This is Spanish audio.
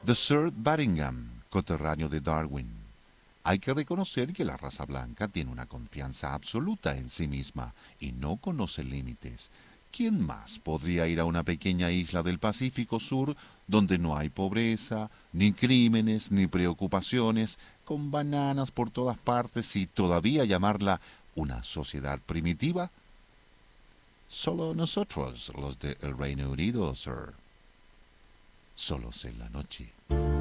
de Sir Baringham, coterráneo de Darwin. Hay que reconocer que la raza blanca tiene una confianza absoluta en sí misma y no conoce límites. ¿Quién más podría ir a una pequeña isla del Pacífico Sur donde no hay pobreza, ni crímenes, ni preocupaciones, con bananas por todas partes y todavía llamarla una sociedad primitiva? Solo nosotros, los del Reino Unido, sir. Solos en la noche.